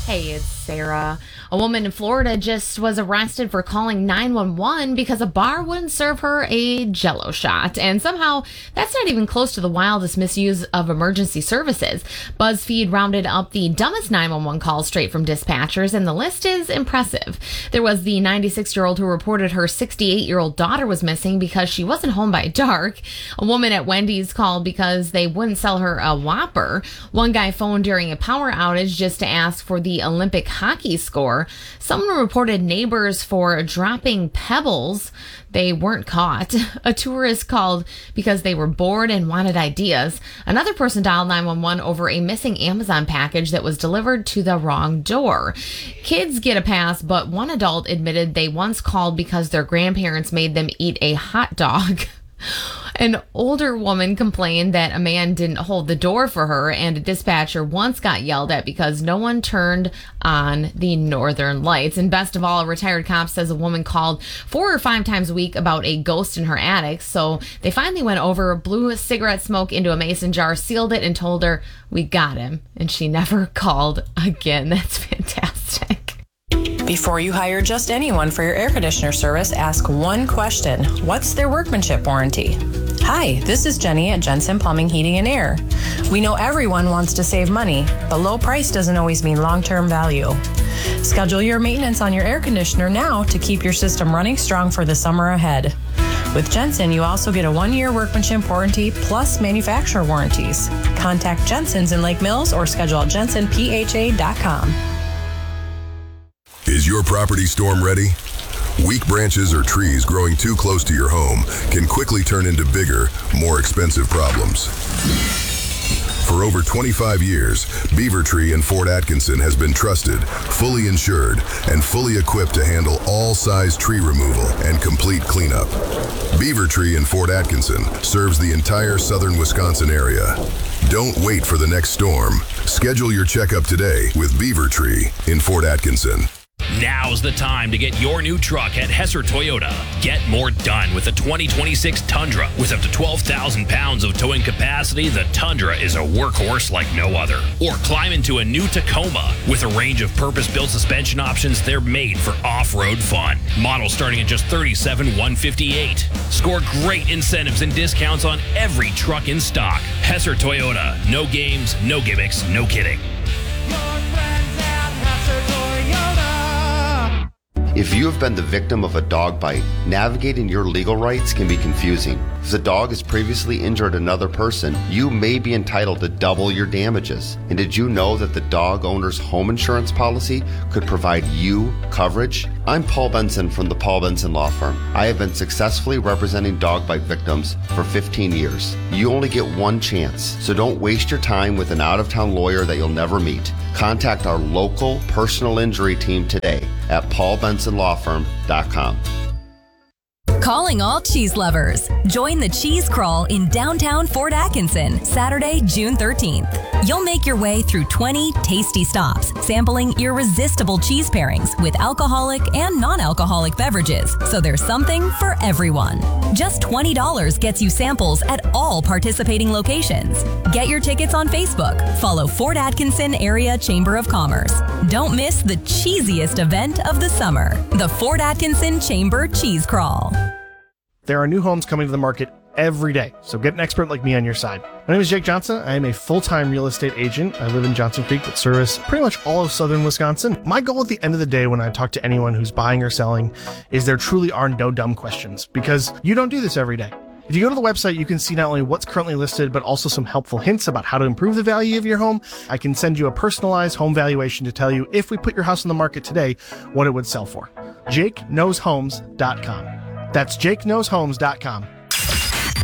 Hey, it's Sarah. A woman in Florida just was arrested for calling 911 because a bar wouldn't serve her a Jell-O shot. And somehow, that's not even close to the wildest misuse of emergency services. BuzzFeed rounded up the dumbest 911 calls straight from dispatchers, and the list is impressive. There was the 96-year-old who reported her 68-year-old daughter was missing because she wasn't home by dark. A woman at Wendy's called because they wouldn't sell her a Whopper. One guy phoned during a power outage just to ask for the Olympic hockey score. Someone reported neighbors for dropping pebbles. They weren't caught. A tourist called because they were bored and wanted ideas. Another person dialed 911 over a missing Amazon package that was delivered to the wrong door. Kids get a pass, but one adult admitted they once called because their grandparents made them eat a hot dog. An older woman complained that a man didn't hold the door for her, and a dispatcher once got yelled at because no one turned on the northern lights. And best of all, a retired cop says a woman called 4 or 5 times a week about a ghost in her attic. So they finally went over, blew cigarette smoke into a mason jar, sealed it, and told her, "We got him." And she never called again. That's fantastic. Before you hire just anyone for your air conditioner service, ask one question. What's their workmanship warranty? Hi, this is Jenny at Jensen Plumbing, Heating, and Air. We know everyone wants to save money, but low price doesn't always mean long-term value. Schedule your maintenance on your air conditioner now to keep your system running strong for the summer ahead. With Jensen, you also get a 1-year workmanship warranty plus manufacturer warranties. Contact Jensen's in Lake Mills or schedule at jensenpha.com. Is your property storm ready? Weak branches or trees growing too close to your home can quickly turn into bigger, more expensive problems. For over 25 years, Beaver Tree in Fort Atkinson has been trusted, fully insured, and fully equipped to handle all size tree removal and complete cleanup. Beaver Tree in Fort Atkinson serves the entire southern Wisconsin area. Don't wait for the next storm. Schedule your checkup today with Beaver Tree in Fort Atkinson. Now's the time to get your new truck at Hesser Toyota. Get more done with the 2026 Tundra. With up to 12,000 pounds of towing capacity, the Tundra is a workhorse like no other. Or climb into a new Tacoma. With a range of purpose-built suspension options, they're made for off-road fun. Models starting at just $37,158. Score great incentives and discounts on every truck in stock. Hesser Toyota. No games, no gimmicks, no kidding. If you have been the victim of a dog bite, navigating your legal rights can be confusing. If the dog has previously injured another person, you may be entitled to double your damages. And did you know that the dog owner's home insurance policy could provide you coverage? I'm Paul Benson from the Paul Benson Law Firm. I have been successfully representing dog bite victims for 15 years. You only get one chance, so don't waste your time with an out-of-town lawyer that you'll never meet. Contact our local personal injury team today at paulbensonlawfirm.com. Calling all cheese lovers. Join the Cheese Crawl in downtown Fort Atkinson, Saturday, June 13th. You'll make your way through 20 tasty stops, sampling irresistible cheese pairings with alcoholic and non-alcoholic beverages, so there's something for everyone. Just $20 gets you samples at all participating locations. Get your tickets on Facebook. Follow Fort Atkinson Area Chamber of Commerce. Don't miss the cheesiest event of the summer, the Fort Atkinson Chamber Cheese Crawl. There are new homes coming to the market every day, so get an expert like me on your side. My name is Jake Johnson. I am a full-time real estate agent. I live in Johnson Creek, but service pretty much all of southern Wisconsin. My goal at the end of the day when I talk to anyone who's buying or selling is there truly are no dumb questions, because you don't do this every day. If you go to the website, you can see not only what's currently listed, but also some helpful hints about how to improve the value of your home. I can send you a personalized home valuation to tell you if we put your house on the market today, what it would sell for. JakeKnowsHomes.com. That's JakeKnowsHomes.com.